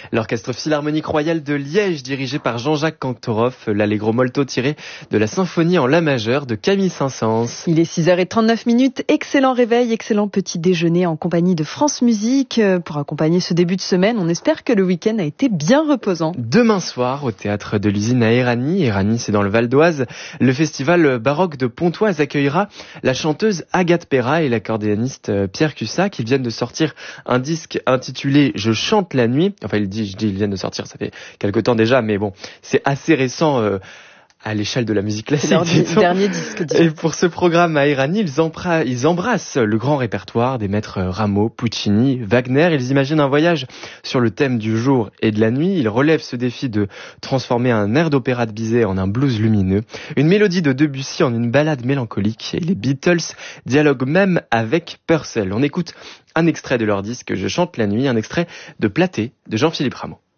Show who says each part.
Speaker 1: L'Orchestre Philharmonique Royal de Liège, dirigé par Jean-Jacques Cantoroff, l'Allegro molto tiré de la symphonie en la majeur de Camille Saint-Saëns.
Speaker 2: Il est 6h39, excellent réveil, excellent petit déjeuner en compagnie de France Musique. Pour accompagner ce début de semaine, on espère que le week-end a été bien reposant.
Speaker 1: Demain soir, au théâtre de l'Usine à Éragny, c'est dans le Val d'Oise, le festival baroque de Pontoise accueillera la chanteuse Agathe Perra et l'accordéoniste Pierre Cussac. Ils viennent de sortir un disque intitulé Je chante la nuit. Enfin, ils viennent de sortir, ça fait quelque temps déjà, mais bon, c'est assez récent à l'échelle de la musique classique.
Speaker 2: C'est leur dernier disque.
Speaker 1: Et pour ce programme à Éragny, ils embrassent le grand répertoire des maîtres Rameau, Puccini, Wagner. Ils imaginent un voyage sur le thème du jour et de la nuit. Ils relèvent ce défi de transformer un air d'opéra de Bizet en un blues lumineux, une mélodie de Debussy en une ballade mélancolique. Et les Beatles dialoguent même avec Purcell. On écoute un extrait de leur disque Je chante la nuit, un extrait de Platée de Jean-Philippe Rameau.